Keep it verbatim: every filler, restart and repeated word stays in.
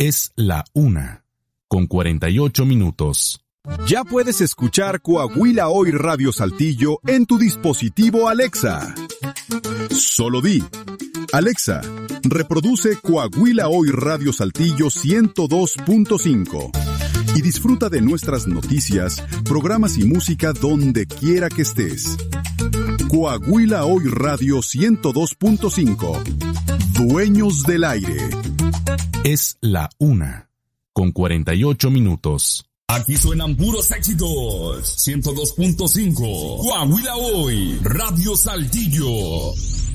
Es la una, con cuarenta y ocho minutos. Ya puedes escuchar Coahuila Hoy Radio Saltillo en tu dispositivo Alexa. Solo di: Alexa, reproduce Coahuila Hoy Radio Saltillo ciento dos punto cinco y disfruta de nuestras noticias, programas y música donde quiera que estés. Coahuila Hoy Radio ciento dos punto cinco. Dueños del aire. Es la una, con cuarenta y ocho minutos. Aquí suenan puros éxitos. ciento dos punto cinco. Coahuila Hoy Radio Saltillo.